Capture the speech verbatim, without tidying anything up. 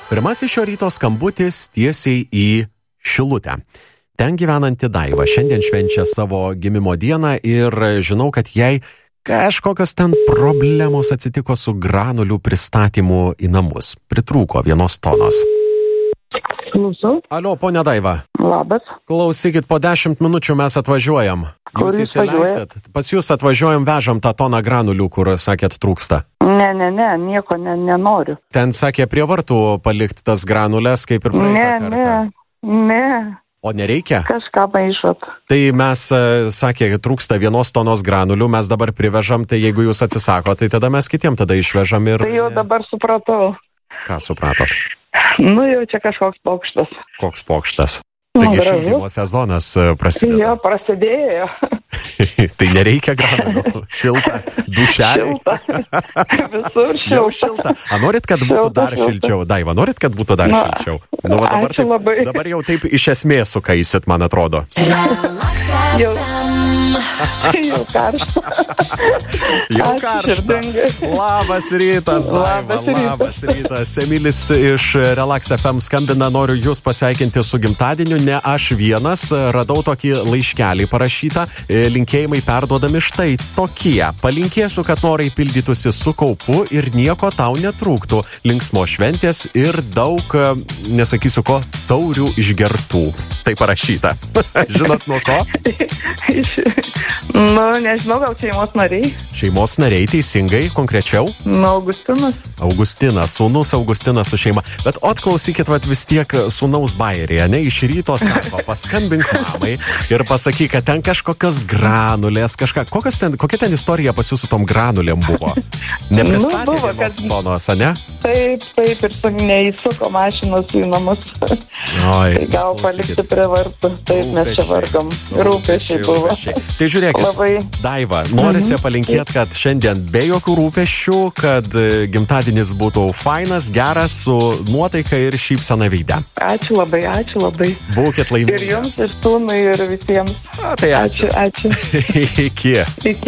Pirmasis šio ryto skambutis tiesiai į Šilutę. Ten gyvenanti Daiva šiandien švenčia savo gimimo dieną ir žinau, kad jai kažkokios ten problemos atsitiko su granulių pristatymu į namus. Pritrūko vienos tonos. Klausau. Alio, ponia Daiva. Labas. Klausykit, po dešimt minučių mes atvažiuojam. Jūs įsileisit? Pas jūs atvažiuojam, vežam tą toną granulių, kur, sakėt, trūksta. Ne, ne, ne, nieko ne, nenoriu. Ten sakė prie vartų palikti tas granulės, kaip ir praeitą ne, kartą. Ne, ne. O nereikia? Kažką maišot. Tai mes, sakė, trūksta vienos tonos granulių, mes dabar privežam, tai jeigu jūs atsisako, tai tada mes kitiem tada išvežam ir... Tai jau dabar supratau. Ką supratot? Nu jau čia kažkoks pokštas. Koks pokštas? Taigi šildymo sezonas prasideda. Jo, prasidėjo. Tai nereikia granulių. Šilta, dušelė. Šilta. Visur šilta. Jau šilta. A norit, kad būtų šilta, dar šilta. šilčiau? Daiva, norit, kad būtų dar Na, šilčiau? Nu, va, dabar, ačiū taip, labai. dabar jau taip iš esmės sukaisit, man atrodo. Jau, jau karšta. Jau Ačiū karšta. širdingai. Labas rytas, Daiva. Labas rytas. Labas rytas. Emilis iš Relax F M skambina, noriu jūs pasveikinti su gimtadieniu. Ne aš vienas, radau tokį laiškelį parašytą, linkėjimai perduodami štai tokie. Palinkėsiu, kad norai pildytųsi su kaupu ir nieko tau netrūktų. Linksmo šventės ir daug, nesakysiu ko, taurių išgertų. Tai parašyta. Žinot nuo ko? Nu, nežinau, gal šeimos nariai. Šeimos nariai, teisingai, konkrečiau? Nu, Augustinas. Augustinas, sūnus Augustinas su šeima. Bet atklausykit, vat vis tiek sūnaus bairį, ne, iš ryto sako, paskambink mamai ir pasakyk, kad ten kažkokios granulės, kažką. Kokios ten, kokia ten istorija pas jūsų tom granulėm buvo? Nepristatė Nu, buvo, vienos kad- tonos, ne? Taip, taip, ir su neįsuko mašinos į namus. Oi, Tai gal klausykit. palikti prie vartų. Taip, mes čia vargom. Rūpesčiai buvo. rūpesčiai. Tai žiūrėkit, Labai. Daiva, norisi Mhm. palinkėti, kad šiandien be jokių rūpesčių, kad e, gimtadienis būtų fainas, geras, su nuotaika ir šypsena veide. Ačiū labai, ačiū labai. Būkit laimingi. Ir jums, ir sūnui, ir visiems. A, tai ačiū. Ačiū, ačiū. Iki. Iki.